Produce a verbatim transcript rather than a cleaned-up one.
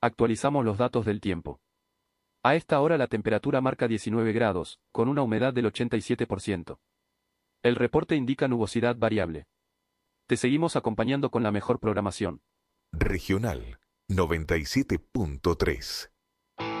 Actualizamos los datos del tiempo. A esta hora la temperatura marca diecinueve grados, con una humedad del ochenta y siete por ciento. El reporte indica nubosidad variable. Te seguimos acompañando con la mejor programación. Regional noventa y siete punto tres.